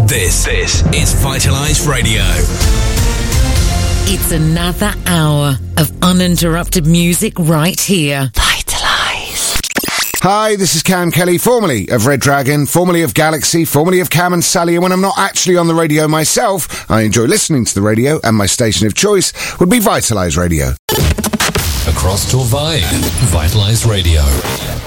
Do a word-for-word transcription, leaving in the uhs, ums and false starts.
This, this is Vitalise Radio. It's another hour of uninterrupted music right here. Vitalise. Hi, this is Cam Kelly, formerly of Red Dragon, formerly of Galaxy, formerly of Cam and Sally, and when I'm not actually on the radio myself, I enjoy listening to the radio, and my station of choice would be Vitalise Radio. Across Torvine, Vitalise Radio.